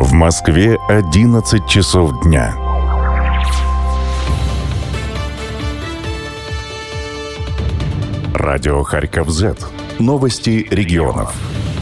В Москве 11 часов дня. Радио Харьков-Z. Новости регионов.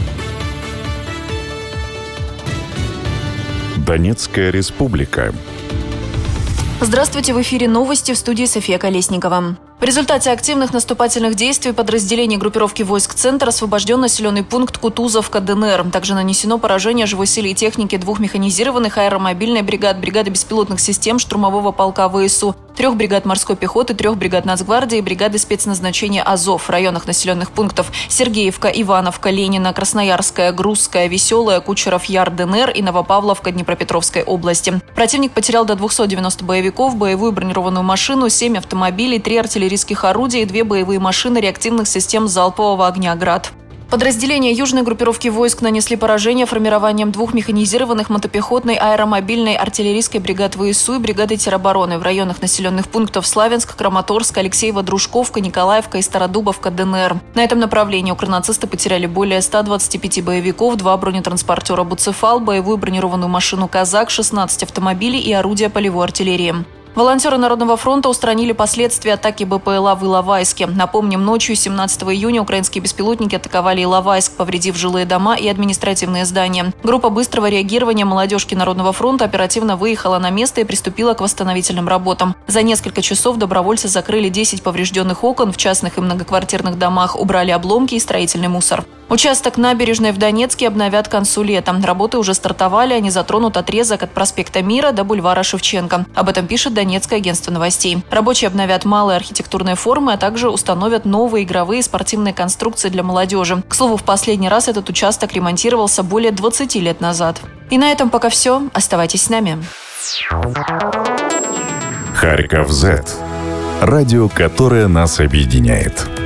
Донецкая республика. Здравствуйте, в эфире новости, в студии София Колесникова. В результате активных наступательных действий подразделений группировки войск «Центр» освобожден населенный пункт Кутузовка, ДНР. Также нанесено поражение живой силе и технике 2 механизированных аэромобильных бригад, бригады беспилотных систем штурмового полка ВСУ, 3 бригад морской пехоты, 3 бригад Нацгвардии и бригады спецназначения «Азов» в районах населенных пунктов Сергеевка, Ивановка, Ленина, Красноярская, Грузская, Веселая, Кучеров Яр, ДНР и Новопавловка Днепропетровской области. Противник потерял до 290 боевиков, боевую бронированную машину, 7 автомобилей, 3 артиллерийских орудия и 2 боевые машины реактивных систем залпового огня «Град». Подразделения южной группировки войск нанесли поражение формированием 2 механизированных мотопехотной, аэромобильной, артиллерийской бригад ВСУ и бригады теробороны в районах населенных пунктов Славянск, Краматорск, Алексеево, Дружковка, Николаевка и Стародубовка, ДНР. На этом направлении укрнацисты потеряли более 125 боевиков, 2 бронетранспортера «Буцефал», боевую бронированную машину «Казак», 16 автомобилей и орудия полевой артиллерии. Волонтеры Народного фронта устранили последствия атаки БПЛА в Иловайске. Напомним, ночью 17 июня украинские беспилотники атаковали Иловайск, повредив жилые дома и административные здания. Группа быстрого реагирования молодежки Народного фронта оперативно выехала на место и приступила к восстановительным работам. За несколько часов добровольцы закрыли 10 поврежденных окон в частных и многоквартирных домах, убрали обломки и строительный мусор. Участок набережной в Донецке обновят к концу лета. Работы уже стартовали, они затронут отрезок от проспекта Мира до бульвара Шевченко. Об этом пишет Донецкое агентство новостей. Рабочие обновят малые архитектурные формы, а также установят новые игровые и спортивные конструкции для молодежи. К слову, в последний раз этот участок ремонтировался более 20 лет назад. И на этом пока все. Оставайтесь с нами. Харьков-Z. Радио, которое нас объединяет.